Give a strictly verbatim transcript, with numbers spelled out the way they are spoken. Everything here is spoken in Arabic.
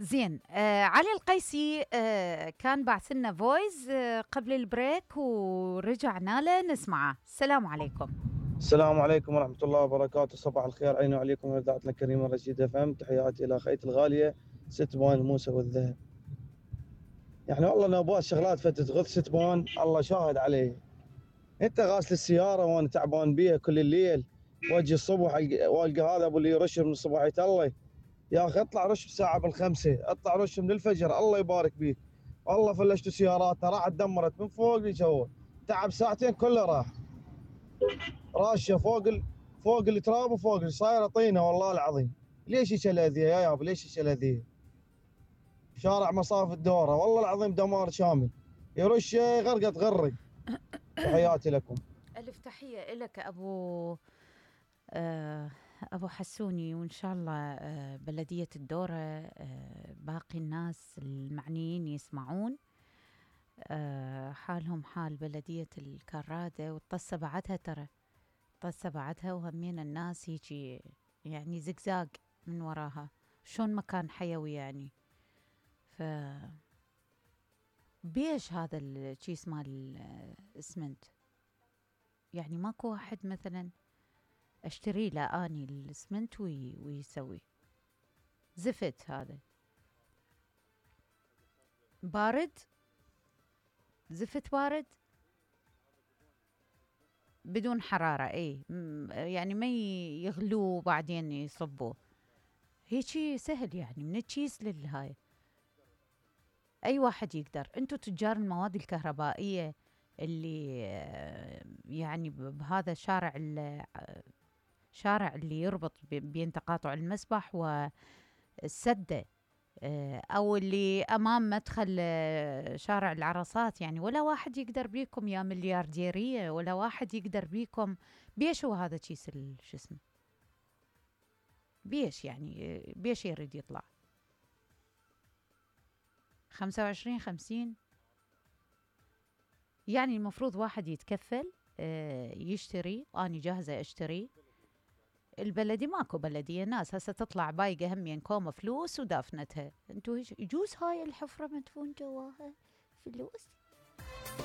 زين. آه علي القيسي آه كان بعث لنا فويس آه قبل البريك ورجعنا له نسمعه. السلام عليكم. السلام عليكم ورحمة الله وبركاته. صباح الخير علينا وعليكم وإذاعتنا الكريمة رشيد اف ام. تحياتي إلى أخيتي الغالية ست بوان موسى والذهب. يعني والله نبغى شغلات فتت غث ست بوان، الله شاهد عليه. أنت غاسل السيارة وأنا تعبان بيها كل الليل، واجي الصبح والقى هذا أبو اللي يرش من صباحية الله. يا أخي اطلع رش بساعة بالخمسة، اطلع رش من الفجر، الله يبارك بيك. والله فلشتوا سياراتنا راحت دمرت من فوق لجوا، تعب ساعتين كله راح. راشه فوق ال... فوق التراب وفوق صايره طينه والله العظيم. ليش ايش الاذيه يا يابا؟ ليش ايش الاذيه؟ شارع مصاف الدوره والله العظيم دمار شامل، يرش غرقه غرق. تحياتي لكم. ألف تحية لك أبو آه أبو حسوني، وإن شاء الله آه بلدية الدورة آه باقي الناس المعنيين يسمعون. آه حالهم حال بلدية الكرادة والطسة بعدها، ترى الطسة بعدها وهمين الناس يجي يعني زقزاق من وراها، شون مكان حيوي يعني. ف بيش هذا الكيس مال الاسمنت، يعني ماكو واحد مثلا اشتري له اني الاسمنت وي ويسوي زفت. هذا بارد، زفت بارد بدون حرارة، اي يعني ما يغلوه بعدين يصبوه، هيجي سهل يعني من الكيس للهاي. اي واحد يقدر. انتو تجار المواد الكهربائية اللي يعني بهذا الشارع الشارع اللي يربط بين تقاطع المسبح والسدة، او اللي امام مدخل شارع العرصات، يعني ولا واحد يقدر بيكم يا مليارديرية، ولا واحد يقدر بيكم. بيش هو هذا كيس شو اسمه؟ بيش يعني بيش يريد يطلع خمسة وعشرين خمسين؟ يعني المفروض واحد يتكفل يشتري. أنا جاهزة أشتري. البلدي ماكو بلدية، ناس هسه تطلع بايقة همين كومة فلوس ودافنتها. انتو يجوز هاي الحفرة مدفون جواها فلوس